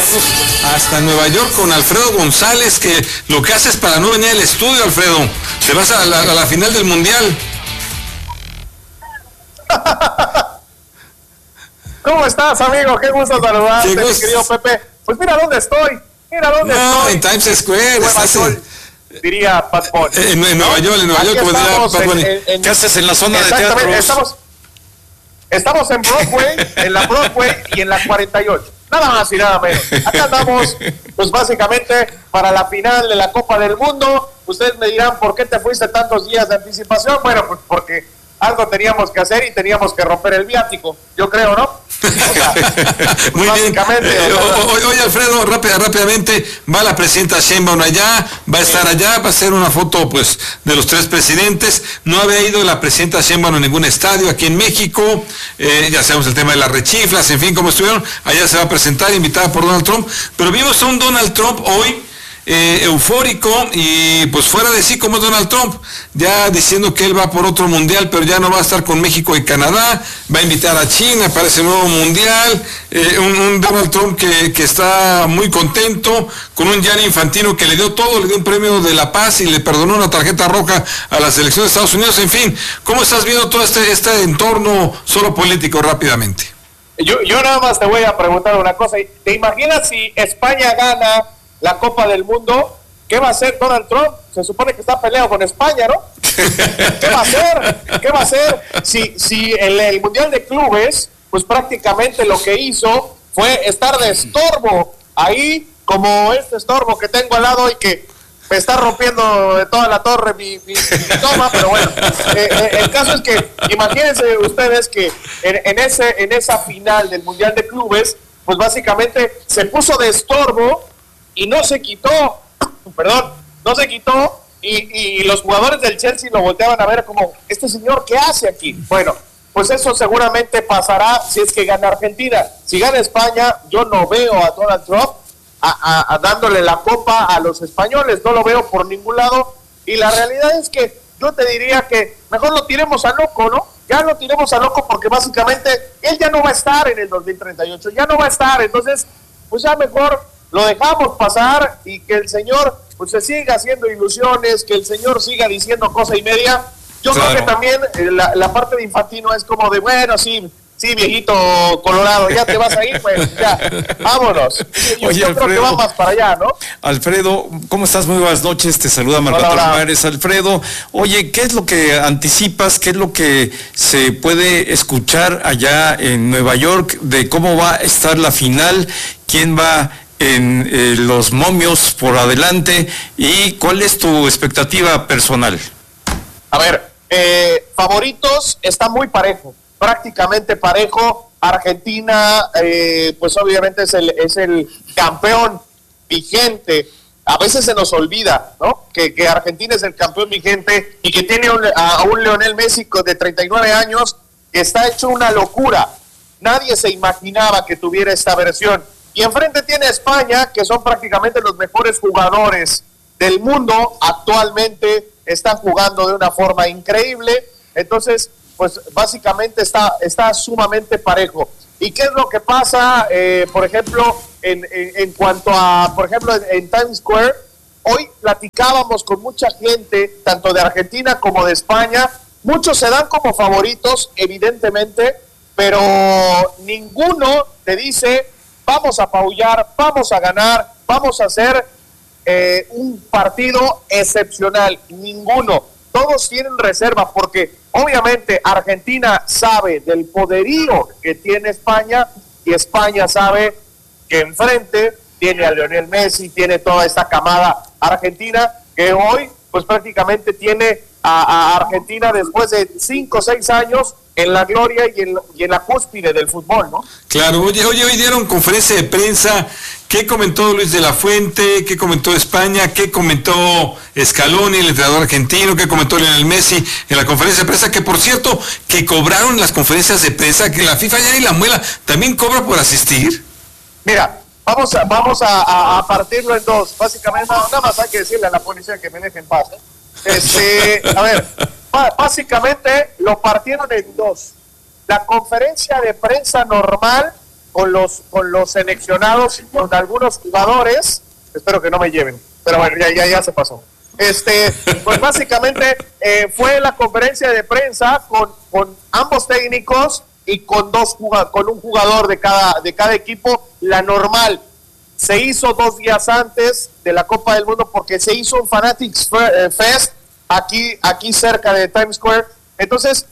hasta Nueva York con Alfredo González, que lo que haces para no venir al estudio, Alfredo. Te vas a la final del Mundial. ¿Cómo estás, amigo? Qué gusto saludarte, mi querido Pepe. Pues mira dónde estoy. No, en Times Square. Estás diría Pat Bunny. En Nueva York, como diría Pat Bunny. ¿Qué haces en la zona de teatros? Estamos en Broadway, en la Broadway y en la 48. Nada más y nada menos. Acá andamos, pues básicamente para la final de la Copa del Mundo. Ustedes me dirán, ¿por qué te fuiste tantos días de anticipación? Bueno, pues porque algo teníamos que hacer y teníamos que romper el viático, yo creo, ¿no? O sea, muy bien. Oye, Alfredo, rápidamente, va la presidenta Sheinbaum allá, va a estar allá, va a hacer una foto, pues, de los tres presidentes. No había ido la presidenta Sheinbaum a ningún estadio aquí en México, ya sabemos el tema de las rechiflas, en fin, como estuvieron, allá se va a presentar, invitada por Donald Trump, pero vimos a un Donald Trump hoy, eufórico y pues fuera de sí como es Donald Trump, ya diciendo que él va por otro mundial, pero ya no va a estar con México y Canadá, va a invitar a China para ese nuevo mundial, un Donald Trump que está muy contento, con un Gianni Infantino que le dio todo, le dio un premio de la paz y le perdonó una tarjeta roja a la selección de Estados Unidos. En fin, ¿cómo estás viendo todo este entorno solo político rápidamente? Yo nada más te voy a preguntar una cosa, ¿te imaginas si España gana la Copa del Mundo? ¿Qué va a hacer Donald Trump? Se supone que está peleado con España, ¿no? ¿Qué va a hacer? ¿Qué va a hacer? Si el Mundial de Clubes, pues prácticamente lo que hizo fue estar de estorbo ahí, como este estorbo que tengo al lado y que me está rompiendo de toda la torre mi toma, pero bueno, el caso es que imagínense ustedes que en esa final del Mundial de Clubes, pues básicamente se puso de estorbo y no se quitó, y los jugadores del Chelsea lo volteaban a ver como, ¿este señor qué hace aquí? Bueno, pues eso seguramente pasará si es que gana Argentina. Si gana España, yo no veo a Donald Trump dándole la copa a los españoles, no lo veo por ningún lado, y la realidad es que yo te diría que mejor lo tiremos a loco, ¿no? Ya lo tiremos a loco porque básicamente él ya no va a estar en el 2038, ya no va a estar, entonces pues ya mejor lo dejamos pasar y que el señor pues se siga haciendo ilusiones, que el señor siga diciendo cosa y media. Yo creo que también la parte de Infantino es como de, bueno, sí, viejito colorado, ya te vas a ir, pues ya, vámonos. Oye, yo Alfredo, creo que va más para allá, ¿no? Alfredo, ¿cómo estás? Muy buenas noches, te saluda Marco Antonio Mares. Alfredo, oye, ¿qué es lo que anticipas, qué es lo que se puede escuchar allá en Nueva York de cómo va a estar la final, quién va en los momios por adelante y cuál es tu expectativa personal? A ver, favoritos está muy parejo, prácticamente parejo. Argentina, pues obviamente es el campeón vigente. A veces se nos olvida, ¿no? Que Argentina es el campeón vigente y que tiene a un Lionel Messi de 39 años que está hecho una locura. Nadie se imaginaba que tuviera esta versión. Y enfrente tiene España, que son prácticamente los mejores jugadores del mundo. Actualmente están jugando de una forma increíble. Entonces, pues básicamente está sumamente parejo. ¿Y qué es lo que pasa, por ejemplo, en cuanto a, por ejemplo, en Times Square? Hoy platicábamos con mucha gente, tanto de Argentina como de España. Muchos se dan como favoritos, evidentemente, pero ninguno te dice, vamos a apabullar, vamos a ganar, vamos a hacer un partido excepcional. Ninguno. Todos tienen reserva porque obviamente Argentina sabe del poderío que tiene España y España sabe que enfrente tiene a Lionel Messi, tiene toda esta camada argentina que hoy pues prácticamente tiene a Argentina después de 5 o 6 años en la gloria y en la cúspide del fútbol, ¿no? Claro, oye, hoy dieron conferencia de prensa. ¿Qué comentó Luis de la Fuente? ¿Qué comentó España? ¿Qué comentó Scaloni, el entrenador argentino? ¿Qué comentó Lionel Messi en la conferencia de prensa? Que por cierto, que cobraron las conferencias de prensa, que la FIFA ya ni la muela, ¿también cobra por asistir? Mira, vamos a partirlo en dos. Básicamente, nada más hay que decirle a la policía que me dejen en paz, ¿eh? A ver, básicamente lo partieron en dos. La conferencia de prensa normal con los seleccionados, con algunos jugadores. Espero que no me lleven, pero bueno, ya se pasó. Pues básicamente fue la conferencia de prensa con ambos técnicos y con un jugador de cada equipo. La normal se hizo 2 días antes de la Copa del Mundo porque se hizo un Fanatics Fest aquí cerca de Times Square. Entonces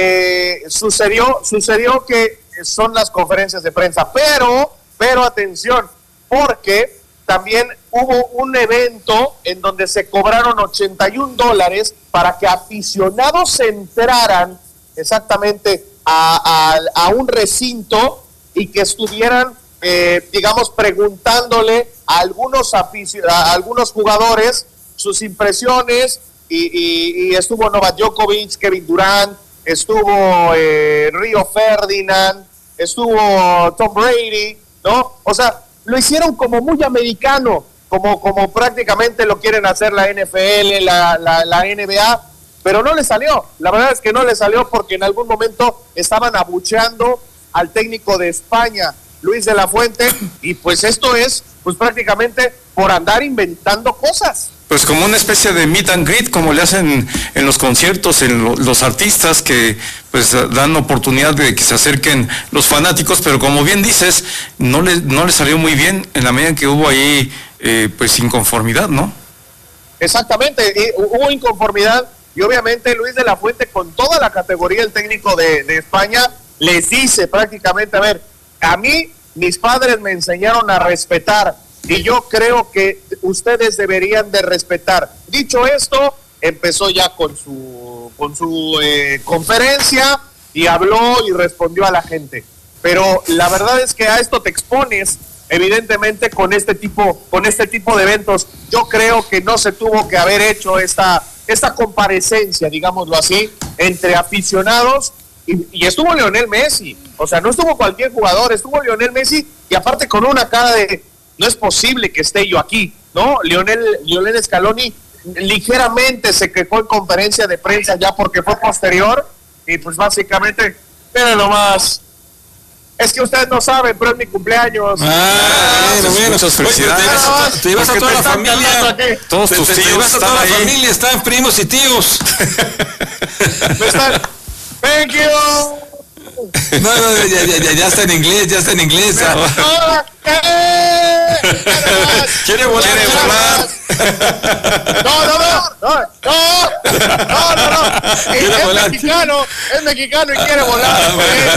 sucedió que son las conferencias de prensa, pero atención, porque también hubo un evento en donde se cobraron $81 para que aficionados se entraran exactamente a un recinto y que estuvieran, digamos, preguntándole a algunos jugadores sus impresiones, y estuvo Novak Djokovic, Kevin Durant, estuvo Rio Ferdinand, estuvo Tom Brady, ¿no? O sea, lo hicieron como muy americano, como prácticamente lo quieren hacer la NFL, la NBA, pero no le salió. La verdad es que no le salió porque en algún momento estaban abucheando al técnico de España, Luis de la Fuente, y pues esto es pues prácticamente por andar inventando cosas. Pues como una especie de meet and greet, como le hacen en los conciertos, los artistas que pues dan oportunidad de que se acerquen los fanáticos, pero como bien dices, no le salió muy bien en la medida en que hubo ahí pues inconformidad, ¿no? Exactamente, hubo inconformidad, y obviamente Luis de la Fuente, con toda la categoría, el técnico de España, les dice prácticamente, a ver, a mí mis padres me enseñaron a respetar, y yo creo que ustedes deberían de respetar. Dicho esto, empezó ya con su conferencia y habló y respondió a la gente. Pero la verdad es que a esto te expones, evidentemente, con este tipo de eventos. Yo creo que no se tuvo que haber hecho esta comparecencia, digámoslo así, entre aficionados, y estuvo Lionel Messi. O sea, no estuvo cualquier jugador, estuvo Lionel Messi, y aparte con una cara de no es posible que esté yo aquí, ¿no? Lionel Scaloni ligeramente se quejó en conferencia de prensa ya porque fue posterior, y pues básicamente, miren nomás, es que ustedes no saben, pero es mi cumpleaños. Bueno, muchas felicidades. Te llevas a toda la familia. Todos tus tíos están ahí. La familia, están primos y tíos. Thank you. No, ya está en inglés, Quiere volar. Es mexicano y quiere volar.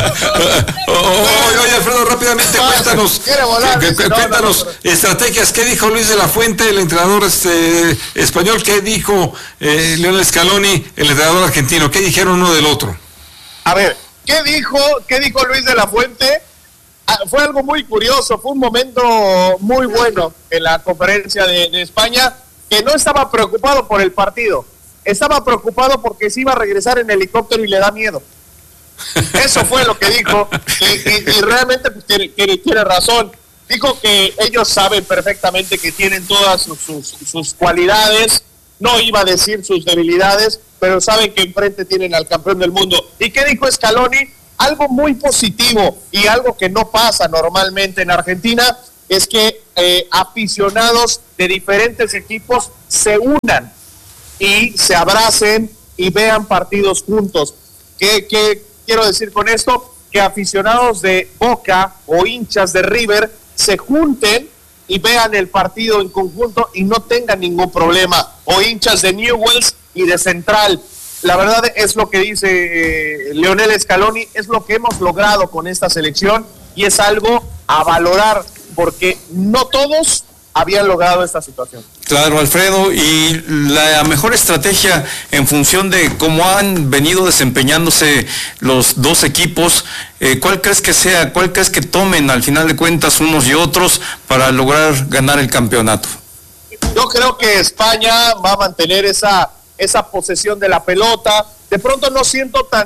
Oye, Alfredo, rápidamente cuéntanos estrategias. ¿Qué dijo Luis de la Fuente, el entrenador español? ¿Qué dijo Lionel Scaloni, el entrenador argentino? ¿Qué dijeron uno del otro? A ver, ¿qué dijo Luis de la Fuente? Fue algo muy curioso, fue un momento muy bueno en la conferencia de España, que no estaba preocupado por el partido, estaba preocupado porque se iba a regresar en helicóptero y le da miedo. Eso fue lo que dijo, y realmente pues, tiene razón. Dijo que ellos saben perfectamente que tienen todas sus cualidades, no iba a decir sus debilidades, pero saben que enfrente tienen al campeón del mundo. ¿Y qué dijo Scaloni? Algo muy positivo y algo que no pasa normalmente en Argentina es que aficionados de diferentes equipos se unan y se abracen y vean partidos juntos. ¿Qué quiero decir con esto? Que aficionados de Boca o hinchas de River se junten y vean el partido en conjunto y no tengan ningún problema, o hinchas de Newell's y de Central. La verdad es lo que dice Lionel Scaloni, es lo que hemos logrado con esta selección y es algo a valorar porque no todos habían logrado esta situación. Claro, Alfredo, y la mejor estrategia en función de cómo han venido desempeñándose los dos equipos, ¿cuál crees que sea? ¿Cuál crees que tomen al final de cuentas unos y otros para lograr ganar el campeonato? Yo creo que España va a mantener esa posesión de la pelota, de pronto no siendo tan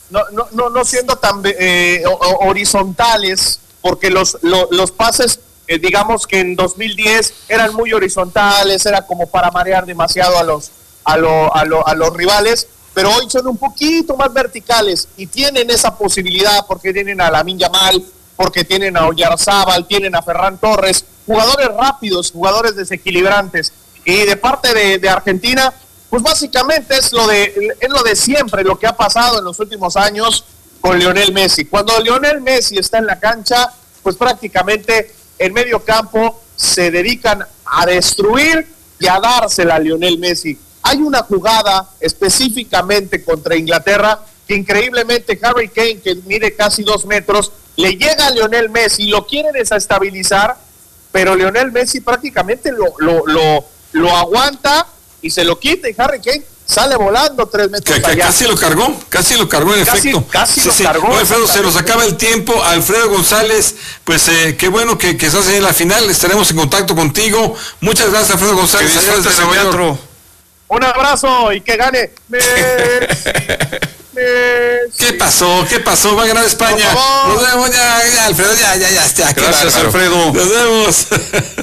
horizontales, porque los pases, digamos que en 2010 eran muy horizontales, era como para marear demasiado a los rivales, pero hoy son un poquito más verticales y tienen esa posibilidad porque tienen a Lamine Yamal, porque tienen a Oyarzábal, tienen a Ferran Torres, jugadores rápidos, jugadores desequilibrantes. Y de parte de Argentina, pues básicamente es lo de siempre, lo que ha pasado en los últimos años con Lionel Messi. Cuando Lionel Messi está en la cancha, pues prácticamente en medio campo se dedican a destruir y a dársela a Lionel Messi. Hay una jugada específicamente contra Inglaterra que increíblemente Harry Kane, que mide casi 2 metros, le llega a Lionel Messi, lo quiere desestabilizar, pero Lionel Messi prácticamente lo aguanta y se lo quita, y Harry Kane sale volando 3 metros allá. Casi lo cargó en efecto. Casi lo cargó. No, Alfredo, se nos acaba el tiempo. Alfredo González, pues qué bueno que estás en la final, estaremos en contacto contigo. Muchas gracias, Alfredo González. Un abrazo y que gane Messi. ¿Qué pasó? Va a ganar España. Nos vemos ya, Alfredo, ya. Gracias, Alfredo. Nos vemos.